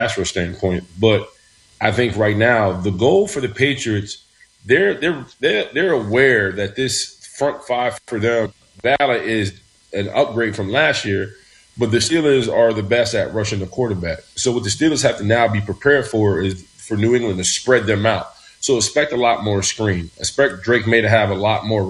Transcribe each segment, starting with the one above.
rush standpoint. But I think right now the goal for the Patriots, they're aware that this front five for them, Ballard is an upgrade from last year, but the Steelers are the best at rushing the quarterback. So what the Steelers have to now be prepared for is for New England to spread them out. So expect a lot more screen. Expect Drake May to have a lot more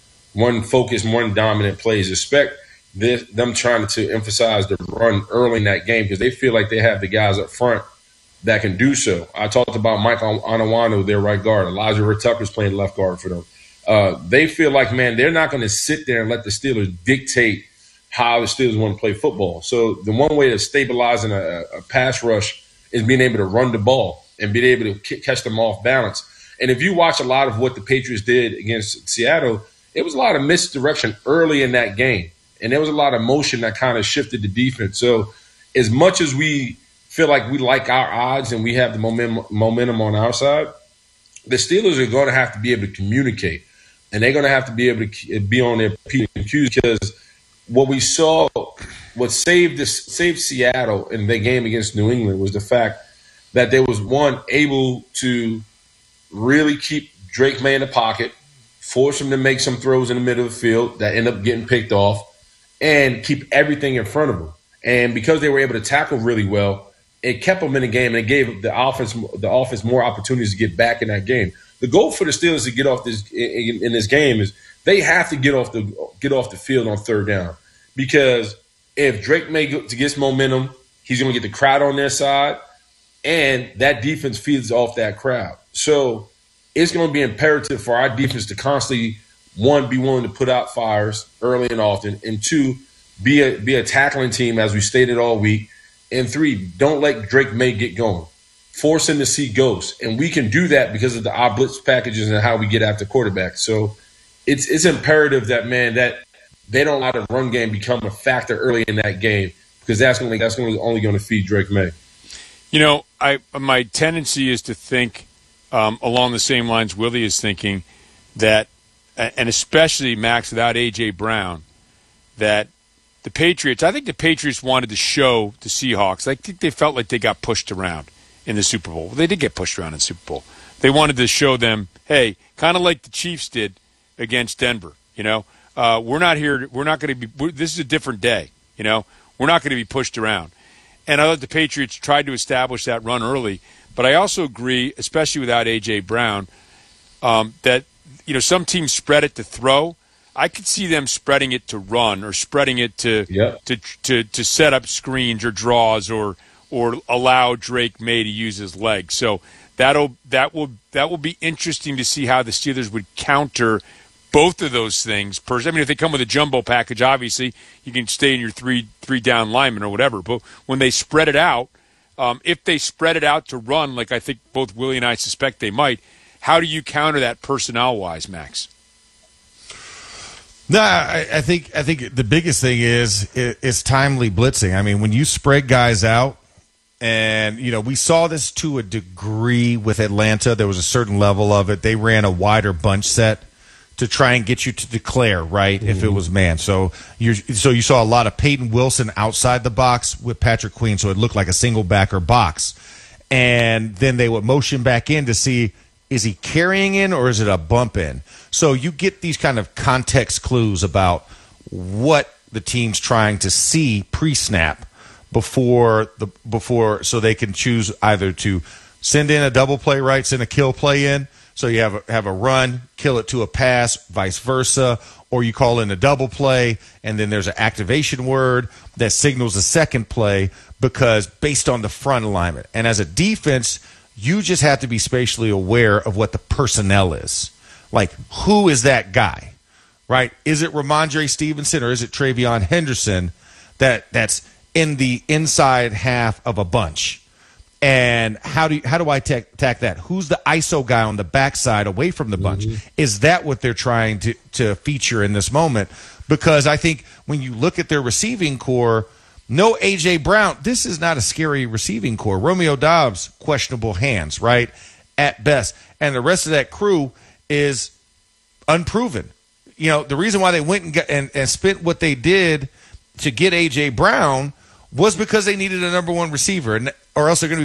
run focus, one dominant plays. Expect them trying to emphasize the run early in that game because they feel like they have the guys up front that can do so. I talked about Mike Onwenu, their right guard. Elijah Tucker's playing left guard for them. They feel like, man, they're not going to sit there and let the Steelers dictate how the Steelers want to play football. So the one way of stabilizing a pass rush is being able to run the ball and being able to catch them off balance. And if you watch a lot of what the Patriots did against Seattle, it was a lot of misdirection early in that game. And there was a lot of motion that kind of shifted the defense. So as much as we feel like we like our odds and we have the momentum on our side, the Steelers are going to have to be able to communicate. And they're going to have to be able to be on their P's and Q's because what we saw, what saved Seattle in the game against New England was the fact that they was, one, able to really keep Drake May in the pocket, force him to make some throws in the middle of the field that end up getting picked off, and keep everything in front of them. And because they were able to tackle really well, it kept them in the game and it gave the offense more opportunities to get back in that game. The goal for the Steelers to get off this in this game is they have to get off the field on third down because if Drake May gets momentum, he's going to get the crowd on their side, and that defense feeds off that crowd. So it's going to be imperative for our defense to constantly, one, be willing to put out fires early and often, and two, be a tackling team as we stated all week, and three, don't let Drake May get going. Force him to see ghosts, and we can do that because of our blitz packages and how we get after quarterbacks. So it's imperative that they don't let the run game become a factor early in that game because that's only going to feed Drake May. You know, my tendency is to think along the same lines Willie is thinking that, and especially Max without A.J. Brown, that the Patriots, I think the Patriots wanted to show the Seahawks. I think they felt like they got pushed around in the Super Bowl. Well, they did get pushed around in the Super Bowl. They wanted to show them, hey, kind of like the Chiefs did against Denver. You know, we're not here. We're not going to be. This is a different day. You know, we're not going to be pushed around. And I thought the Patriots tried to establish that run early. But I also agree, especially without A.J. Brown, that some teams spread it to throw. I could see them spreading it to run or spreading it to set up screens or draws or allow Drake May to use his legs. So that will be interesting to see how the Steelers would counter both of those things. I mean, if they come with a jumbo package, obviously you can stay in your three down linemen or whatever. But when they spread it out, if they spread it out to run, like I think both Willie and I suspect they might, how do you counter that personnel-wise, Max? No, I think the biggest thing is timely blitzing. I mean, when you spread guys out, and we saw this to a degree with Atlanta. There was a certain level of it. They ran a wider bunch set to try and get you to declare, right, if it was man. So you saw a lot of Peyton Wilson outside the box with Patrick Queen, so it looked like a single backer box. And then they would motion back in to see, is he carrying in or is it a bump in? So you get these kind of context clues about what the team's trying to see pre-snap before so they can choose either to send in a double play, right, send a kill play in. So you have a run, kill it to a pass, vice versa, or you call in a double play, and then there's an activation word that signals a second play because based on the front alignment. And as a defense, you just have to be spatially aware of what the personnel is. Like, who is that guy, right? Is it Ramondre Stevenson or is it Travion Henderson that's in the inside half of a bunch? And how do I attack that? Who's the ISO guy on the backside away from the bunch? Is that what they're trying to feature in this moment? Because I think when you look at their receiving core, no A.J. Brown, this is not a scary receiving core. Romeo Doubs, questionable hands, right, at best. And the rest of that crew is unproven. The reason why they went and spent what they did to get A.J. Brown was because they needed a number one receiver, or else they're going to be